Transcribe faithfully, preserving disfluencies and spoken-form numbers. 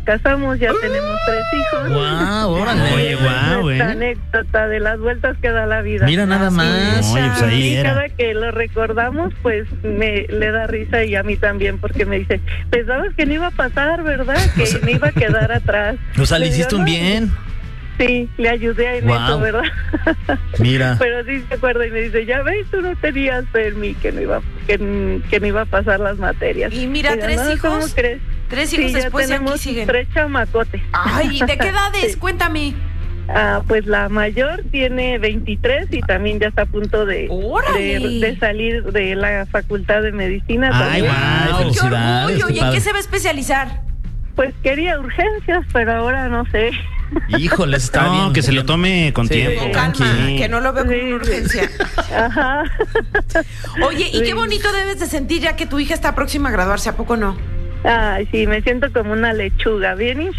casamos, ya tenemos tres hijos. Guau, órale. Oye, guau, Esta ¿eh? anécdota de las vueltas que da la vida. Mira nada más. Oye, pues ahí Y era. cada que lo recordamos, pues me le da risa y a mí también, porque me dice, pensabas que no iba a pasar, ¿verdad? Que O sea, me iba a quedar atrás. O sea, le Pero hiciste yo un no. bien. Sí, le ayudé en Guau. eso, ¿verdad? Mira. Pero sí se acuerda y me dice, ya ves, tú no tenías fe en mí, que no iba, que, que no iba a pasar las materias. Y mira, Digo, tres no, hijos. ¿cómo crees? Tres hijos Sí, ya después y aquí tenemos siguen. tres chamacotes. Ay, ¿de qué edades? Sí. Cuéntame. Ah, pues la mayor tiene veintitrés y también ya está a punto de, ¡Órale! de, de salir de la facultad de medicina. Ay, también. guau, ¡Qué felicidades, orgullo! qué ¿Y en padre. qué se va a especializar? Pues quería urgencias, pero ahora no sé. Híjoles, está No, bien. que se lo tome con Sí. tiempo. Con calma, Sí. que no lo veo como Sí, una sí. urgencia. Ajá. Oye, y Sí. qué bonito debes de sentir ya que tu hija está próxima a graduarse, ¿a poco no? Ay, sí, me siento como una lechuga, bien